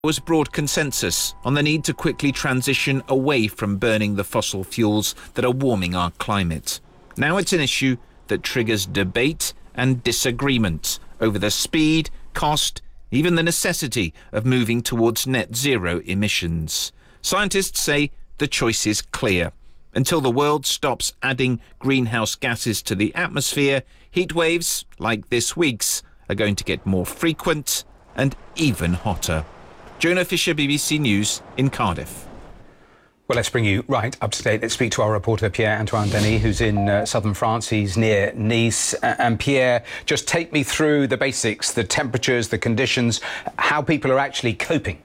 was broad consensus on the need to quickly transition away from burning the fossil fuels that are warming our climate. Now it's an issue that triggers debate and disagreement over the speed, cost, even the necessity of moving towards net zero emissions. Scientists say the choice is clear. Until the world stops adding greenhouse gases to the atmosphere, heat waves, like this week's, are going to get more frequent and even hotter. Jonah Fisher, BBC News in Cardiff. Well, let's bring you right up to date. Let's speak to our reporter Pierre-Antoine Denis, who's in southern France. He's near Nice. And Pierre, just take me through the basics, the temperatures, the conditions, how people are actually coping.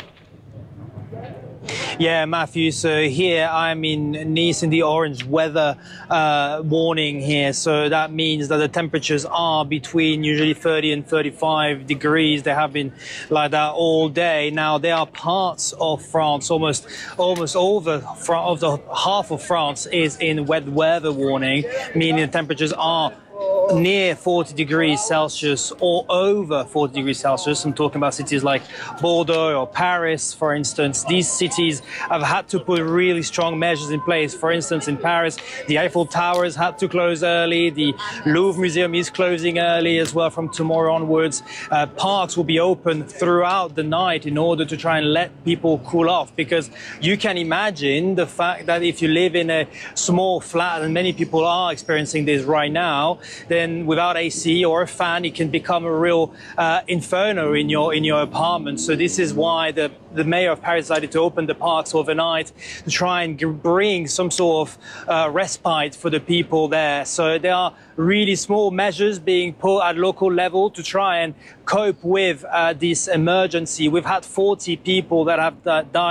Yeah, Matthew, so here I'm in Nice in the orange weather warning here. So that means that the temperatures are between usually 30 and 35 degrees. They have been like that all day. Now, there are parts of France, almost over the half of France is in wet weather warning, meaning the temperatures are near 40 degrees Celsius or over 40 degrees Celsius. I'm talking about cities like Bordeaux or Paris, for instance. These cities have had to put really strong measures in place. For instance, in Paris, the Eiffel Towers had to close early. The Louvre Museum is closing early as well from tomorrow onwards. Parks will be open throughout the night in order to try and let people cool off, because you can imagine the fact that if you live in a small flat, and many people are experiencing this right now, then without AC or a fan, it can become a real inferno in your apartment. So this is why the mayor of Paris decided to open the parks overnight to try and bring some sort of respite for the people there. So there are really small measures being put at local level to try and cope with this emergency. We've had 40 people that have died